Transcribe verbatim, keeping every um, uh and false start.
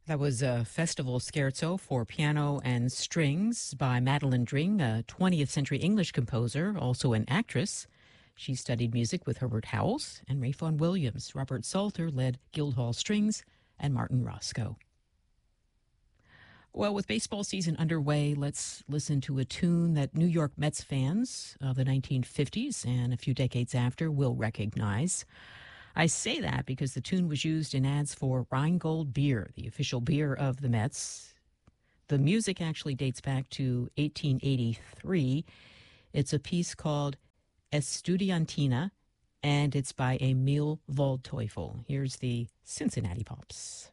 That was a festival scherzo for piano and strings by Madeline Dring, a twentieth century English composer, also an actress. She studied music with Herbert Howells and Ray Vaughan Williams. Robert Salter led Guildhall Strings and Martin Roscoe. Well, with baseball season underway, let's listen to a tune that New York Mets fans of the nineteen fifties and a few decades after will recognize. I say that because the tune was used in ads for Rheingold beer, the official beer of the Mets. The music actually dates back to eighteen eighty-three. It's a piece called Estudiantina, and it's by Emil Waldteufel. Here's the Cincinnati Pops.